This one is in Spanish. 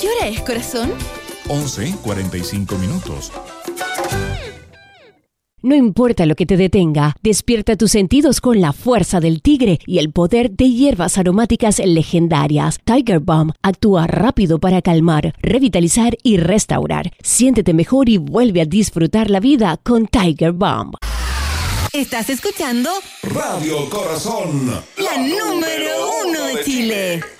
hora es, corazón? 11:45. No importa lo que te detenga, despierta tus sentidos con la fuerza del tigre y el poder de hierbas aromáticas legendarias. Tiger Balm actúa rápido para calmar, revitalizar y restaurar. Siéntete mejor y vuelve a disfrutar la vida con Tiger Balm. Estás escuchando Radio Corazón, la número 1 de Chile.